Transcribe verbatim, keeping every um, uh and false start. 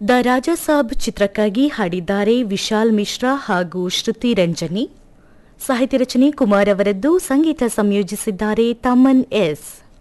The Raja Sab ಚಿತ್ರಕ್ಕಾಗಿ ಹಾಡಿದ್ದಾರೆ ವಿಶಾಲ್ ಮಿಶ್ರಾ ಹಾಗೂ ಶ್ರುತಿ ರಂಜನಿ. ಸಾಹಿತ್ಯ ರಚನೆ ಕುಮಾರ್ ಅವರದ್ದು, ಸಂಗೀತ ಸಂಯೋಜಿಸಿದ್ದಾರೆ ತಮನ್ ಎಸ್.